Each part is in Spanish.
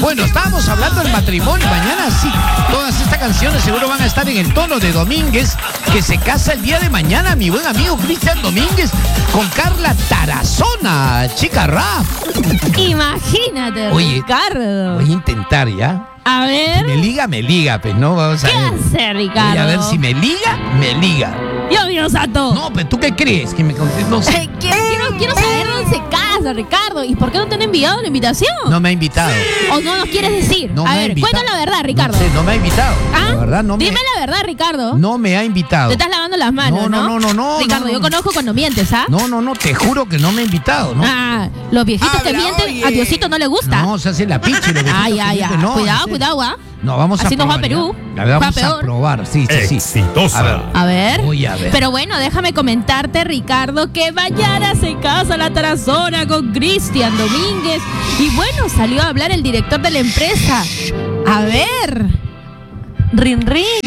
Bueno, estábamos hablando del matrimonio. Mañana sí, todas estas canciones seguro van a estar en el tono de Domínguez, que se casa el día de mañana, mi buen amigo Cristian Domínguez, con Carla Tarazona, chica rap. Imagínate, Oye, Ricardo. voy a intentar ya. A ver. Me liga, pues, ¿no? Vamos a ¿Qué ver. hace, Ricardo? Voy a ver si me liga. Dios mío santo. No, pero ¿tú qué crees? Que me conteste, no sé. Quiero saber dónde se casa, Ricardo. ¿Y por qué no te han enviado la invitación? No me ha invitado. ¿O no nos quieres decir? No a me ha ver, invitado. cuéntame la verdad, Ricardo. No sé, no me ha invitado. ¿Ah? La verdad, no me... Dime la verdad, Ricardo. No me ha invitado. Te estás lavando las manos, ¿no? No. Ricardo, no. yo conozco cuando mientes, ¿ah? No, te juro que no me ha invitado, ¿no? Ah, los viejitos que mienten, oye. a Diosito no le gusta. No, se hace la picha. No, Cuidado, ¿ah? No, vamos Así a nos va probar. Perú. Ya. Vamos Va a peor. probar, sí. Exitosa. A ver. Voy a ver. Pero bueno, déjame comentarte, Ricardo, que mañana se casa la Tarazona con Cristian Domínguez. Y bueno, salió a hablar el director de la empresa. A ver. Rin.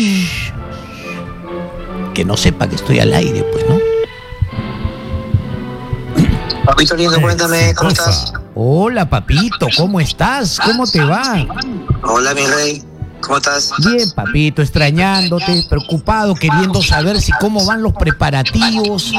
Que no sepa que estoy al aire, pues, ¿no? Papito lindo, cuéntame, ¿cómo estás? Hola, papito, ¿cómo estás? ¿Cómo te va? Hola, mi rey, ¿cómo estás? Bien, papito, extrañándote, preocupado, queriendo saber si cómo van los preparativos.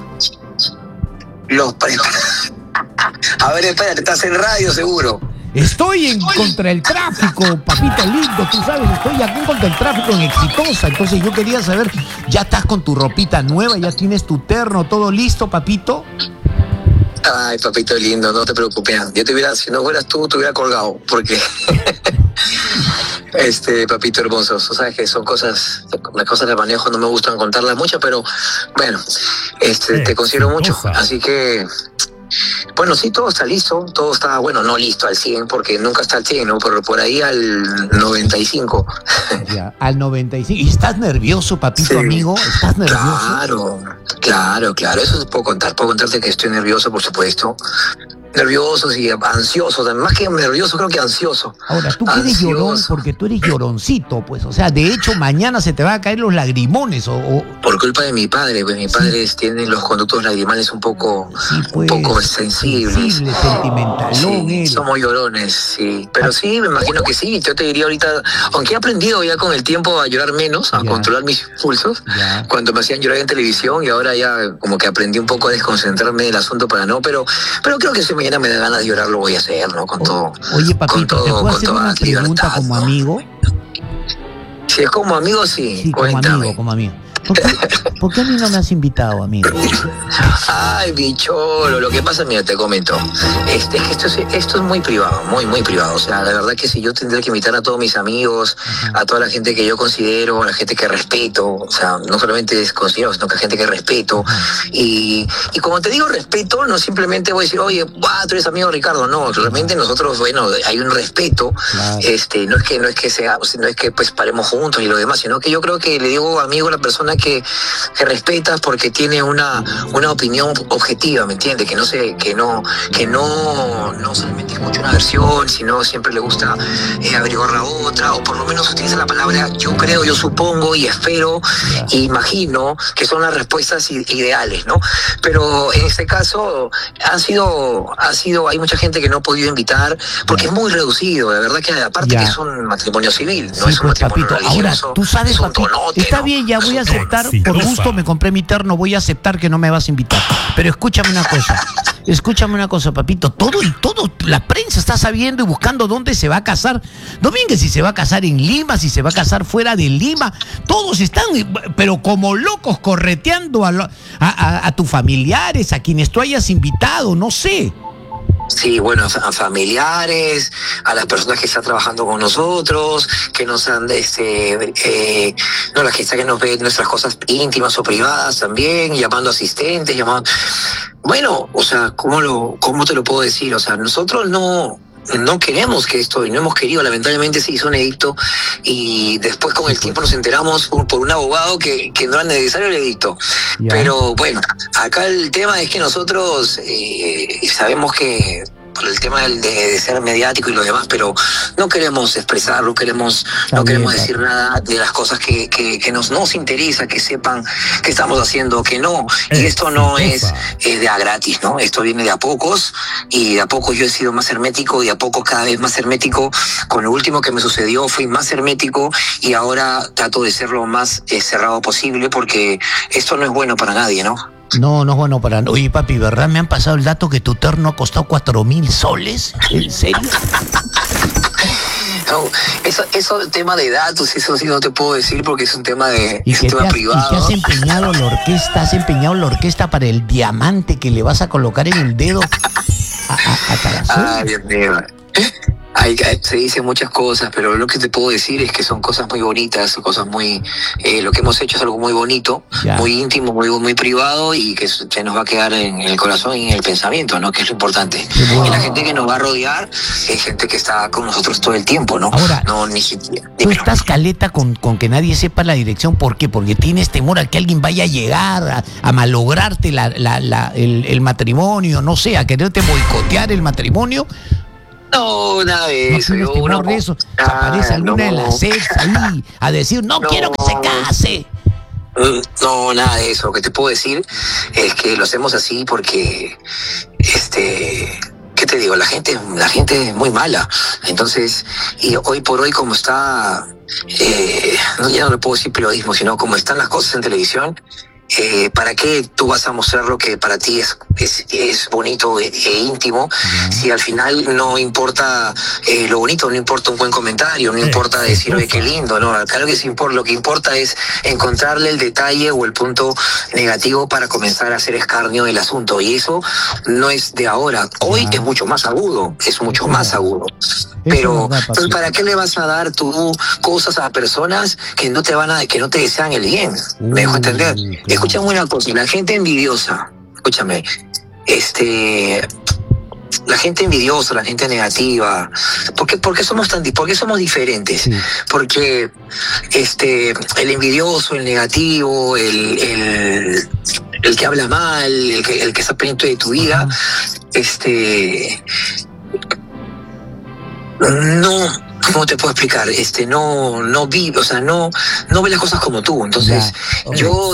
A ver, espérate, estás en radio seguro. Estoy en contra el tráfico, papito lindo, tú sabes, estoy aquí contra el tráfico en Exitosa, entonces yo quería saber, ¿ya estás con tu ropita nueva, ya tienes tu terno, todo listo, papito? Ay, papito lindo, no te preocupes. Yo te hubiera, si no fueras tú, te hubiera colgado, porque papito hermoso, tú sabes que son cosas, las cosas de manejo no me gustan contarlas mucho, pero bueno, te considero mucho, así que bueno, sí, todo está listo, todo está, bueno, no listo al 100, porque nunca está al 100, ¿no? Pero por ahí al 95. Ya, al 95. ¿Y estás nervioso, papito, sí, amigo? ¿Estás nervioso? Claro, eso puedo contarte que estoy nervioso, por supuesto. Nervioso y ansioso, más que nervioso, creo que ansioso. Ahora, tú que eres llorón, porque tú eres lloroncito, pues, o sea, de hecho, mañana se te van a caer los lagrimones, Por culpa de mi padre, pues mi padre tiene los conductos lagrimales un poco sensibles. Sentimentalón, sí, somos llorones, sí. Pero sí, me imagino que sí, yo te diría ahorita, aunque he aprendido ya con el tiempo a llorar menos, a controlar mis pulsos, cuando me hacían llorar en televisión, y ahora ya como que aprendí un poco a desconcentrarme del asunto para no, pero creo que si mañana me da ganas de llorar, lo voy a hacer, ¿no? Con todo. Oye, papito, ¿te puedo hacer una pregunta libertad, como amigo? Si es como amigo, sí. Sí, como amigo. ¿Por qué a mí no me has invitado, amigo? Ay, bicholo, lo que pasa, mira, te comento. Es que esto es muy privado, muy privado. O sea, la verdad que si yo tendría que invitar a todos mis amigos, a toda la gente que yo considero, a la gente que respeto, o sea, no solamente considero, sino que a gente que respeto. Y como te digo respeto, no simplemente voy a decir, oye, tú eres amigo de Ricardo. No, realmente nosotros, bueno, hay un respeto. No es que pues paremos juntos y lo demás, sino que yo creo que le digo amigo a la persona que respetas porque tiene una opinión objetiva, ¿me entiendes? Que no solamente escucha una versión, sino siempre le gusta averiguar la otra, o por lo menos utiliza la palabra yo creo, yo supongo y espero e imagino que son las respuestas ideales, ¿no? Pero en este caso hay mucha gente que no he podido invitar porque es muy reducido, de verdad que aparte que es un matrimonio civil, no es un matrimonio religioso. Ahora, tú sabes, papito, está ¿no? bien, ya voy a aceptar, por gusto me compré mi terno, voy a aceptar que no me vas a invitar. Pero escúchame una cosa, papito, todo la prensa está sabiendo y buscando dónde se va a casar Domínguez, si se va a casar en Lima, si se va a casar fuera de Lima, todos están, pero como locos, correteando a tus familiares, a quienes tú hayas invitado, no sé. Sí, bueno, a familiares, a las personas que están trabajando con nosotros, que nos han, las que nos ven nuestras cosas íntimas o privadas también, llamando asistentes, Bueno, o sea, ¿cómo te lo puedo decir? O sea, nosotros no queremos que esto, y no hemos querido, lamentablemente se hizo un edicto, y después con el tiempo nos enteramos por un abogado que no era necesario el edicto. Pero bueno, acá el tema es que nosotros sabemos que el tema de ser mediático y lo demás, pero no queremos expresar, no queremos decir nada de las cosas que nos interesa, que sepan que estamos haciendo, que no. Y esto no es de a gratis, ¿no? Esto viene de a pocos, y de a poco yo he sido más hermético, y de a poco cada vez más hermético. Con lo último que me sucedió fui más hermético, y ahora trato de ser lo más cerrado posible, porque esto no es bueno para nadie, ¿no? No, no es bueno para... Oye, papi, ¿verdad? Me han pasado el dato que tu terno ha costado 4.000 soles. ¿En serio? No, eso tema de datos, eso sí no te puedo decir porque es un tema privado. ¿Y que has empeñado la orquesta para el diamante que le vas a colocar en el dedo a Tarazona? Ay, Dios mío. Se dicen muchas cosas, pero lo que te puedo decir es que son cosas muy bonitas, cosas muy... lo que hemos hecho es algo muy bonito, muy íntimo, muy privado, y que se nos va a quedar en el corazón y en el pensamiento, ¿no? Que es lo importante. Y la gente que nos va a rodear es gente que está con nosotros todo el tiempo, ¿no? Ahora, no, ni siquiera. Tú estás caleta con que nadie sepa la dirección. ¿Por qué? Porque tienes temor a que alguien vaya a llegar a malograrte el matrimonio, no sé, a quererte boicotear el matrimonio. No, nada de eso. ¿No tienes temor de eso? Aparece alguna de las ex ahí a decir, no quiero que se case. No, nada de eso. Lo que te puedo decir es que lo hacemos así porque, ¿qué te digo? La gente es muy mala. Entonces, y hoy por hoy como está, ya no le puedo decir periodismo, sino como están las cosas en televisión, ¿para qué tú vas a mostrar lo que para ti es bonito e íntimo? Si al final no importa lo bonito, no importa un buen comentario, no importa decir, oye, qué lindo, no, claro que lo que importa es encontrarle el detalle o el punto negativo para comenzar a hacer escarnio del asunto, y eso no es de ahora. Hoy es mucho más agudo, pero entonces, ¿para qué le vas a dar tú cosas a personas que no te desean el bien? ¿Me dejo entender? Escúchame una cosa, la gente envidiosa, escúchame, la gente envidiosa, la gente negativa, ¿por qué somos diferentes? Sí. Porque el envidioso, el negativo, el que habla mal, el que está pendiente de tu vida, no, ¿cómo te puedo explicar? No vive, o sea, no ve las cosas como tú. Entonces, yo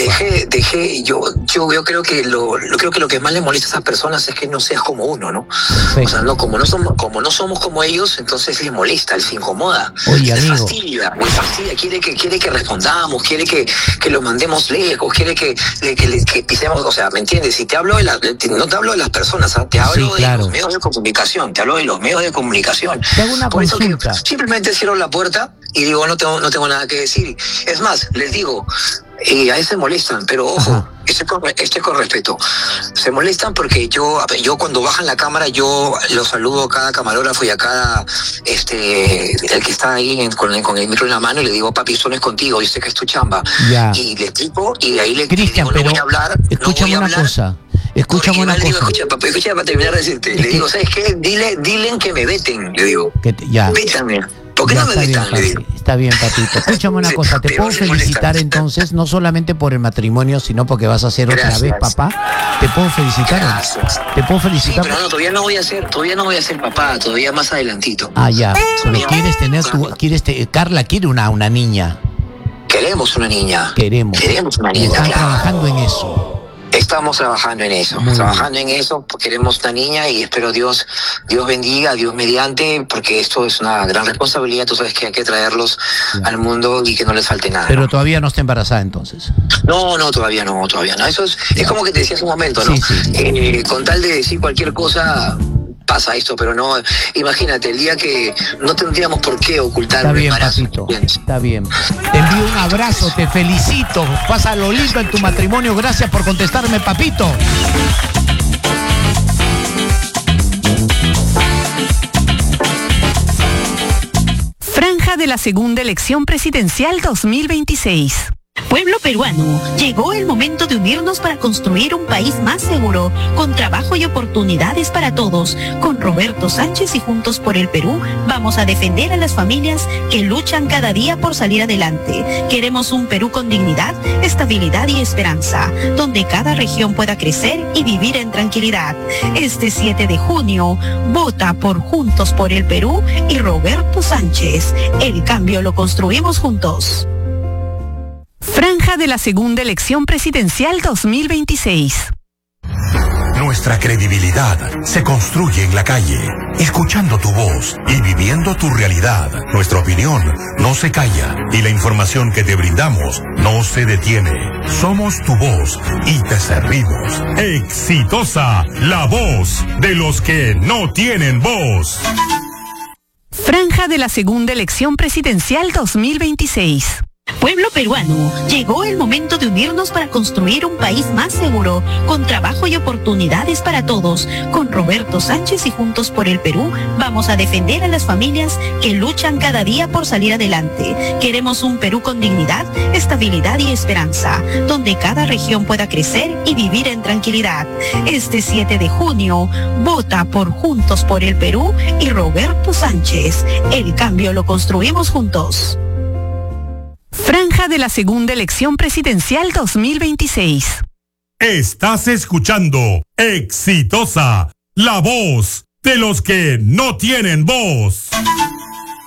creo que lo que más le molesta a esas personas es que no seas como uno, ¿no? Sí. O sea, como no somos como ellos, entonces les molesta, les incomoda. Oye, les fastidia, quiere que respondamos, quiere que lo mandemos lejos, quiere que pisemos, o sea, ¿me entiendes? Si te hablo no te hablo de las personas, te hablo de los medios de comunicación, te hablo de los medios de comunicación. Te hago una consulta. Simplemente cierro la puerta y digo, no tengo nada que decir. Es más, les digo, y a veces se molestan, pero ojo, con respeto. Se molestan porque yo cuando bajan la cámara, yo los saludo a cada camarógrafo y a cada el que está ahí con el micro en la mano, y le digo, papi, esto no es contigo, yo sé que es tu chamba. Y le explico, y ahí le Cristian, digo, no voy a hablar. Escúchame una cosa. Escúchame una cosa. Escúchame para terminar de decirte. Le digo, ¿sabes qué? Dile que me veten, le digo. Vétame. ¿Por qué no me vetan? Está bien, papito. Escúchame una cosa. Te puedo felicitar entonces, no solamente por el matrimonio, sino porque vas a ser otra vez papá. Te puedo felicitar. Gracias. Te puedo felicitar. Sí, pero no, todavía no voy a ser papá, todavía más adelantito. Ah, ya. Pero Carla quiere una niña. Queremos una niña. Queremos una niña. Están trabajando en eso. Estamos trabajando en eso, queremos una niña, y espero Dios bendiga, Dios mediante, porque esto es una gran responsabilidad. Tú sabes que hay que traerlos al mundo y que no les falte nada. Pero ¿no? Todavía no está embarazada entonces. No, todavía no. Eso es como que te decía hace un momento, ¿no? Sí. Con tal de decir cualquier cosa, pasa esto, pero no, imagínate, el día que no tendríamos por qué ocultar un embarazo. Papito, está bien. Te envío un abrazo, te felicito, pásalo lindo en tu matrimonio, gracias por contestarme, papito. Franja de la segunda elección presidencial 2026. Pueblo peruano, llegó el momento de unirnos para construir un país más seguro, con trabajo y oportunidades para todos. Con Roberto Sánchez y Juntos por el Perú, vamos a defender a las familias que luchan cada día por salir adelante. Queremos un Perú con dignidad, estabilidad y esperanza, donde cada región pueda crecer y vivir en tranquilidad. Este 7 de junio, vota por Juntos por el Perú y Roberto Sánchez. El cambio lo construimos juntos. Franja de la segunda elección presidencial 2026. Nuestra credibilidad se construye en la calle, escuchando tu voz y viviendo tu realidad. Nuestra opinión no se calla y la información que te brindamos no se detiene. Somos tu voz y te servimos. Exitosa, la voz de los que no tienen voz. Franja de la segunda elección presidencial 2026. Pueblo peruano, llegó el momento de unirnos para construir un país más seguro, con trabajo y oportunidades para todos. Con Roberto Sánchez y Juntos por el Perú, vamos a defender a las familias que luchan cada día por salir adelante. Queremos un Perú con dignidad, estabilidad y esperanza, donde cada región pueda crecer y vivir en tranquilidad. Este 7 de junio, vota por Juntos por el Perú y Roberto Sánchez. El cambio lo construimos juntos. Franja de la segunda elección presidencial 2026. Estás escuchando Exitosa, la voz de los que no tienen voz.